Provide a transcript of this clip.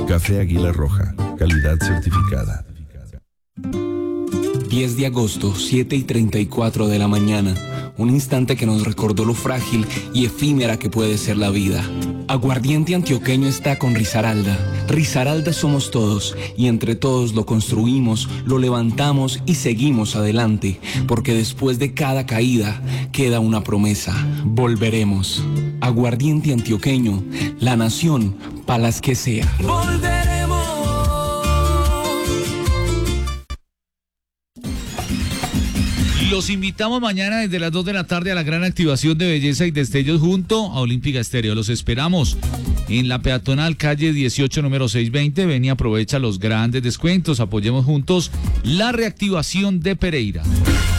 Café Águila Roja, calidad certificada. 10 de agosto, 7:34 de la mañana. Un instante que nos recordó lo frágil y efímera que puede ser la vida. Aguardiente Antioqueño está con Risaralda. Risaralda somos todos y entre todos lo construimos, lo levantamos y seguimos adelante, porque después de cada caída queda una promesa. Volveremos. Aguardiente Antioqueño, la nación para las que sea. Volveremos. Los invitamos mañana desde las 2 de la tarde a la gran activación de Belleza y Destellos junto a Olímpica Estéreo. Los esperamos en la peatonal calle 18, número 620. Ven y aprovecha los grandes descuentos. Apoyemos juntos la reactivación de Pereira.